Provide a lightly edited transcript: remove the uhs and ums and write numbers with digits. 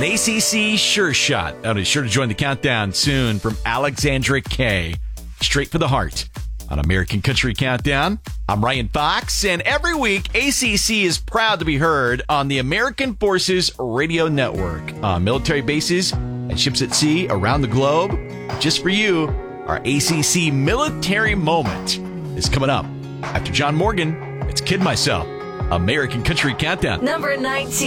ACC sure shot. I'll be sure to join the countdown soon from Alexandra Kay. Straight for the heart on American Country Countdown. I'm Ryan Fox, and every week, ACC is proud to be heard on the American Forces Radio Network on military bases and ships at sea around the globe. Just for you, our ACC Military Moment is coming up. After John Morgan, it's Kid Myself, American Country Countdown. Number 19.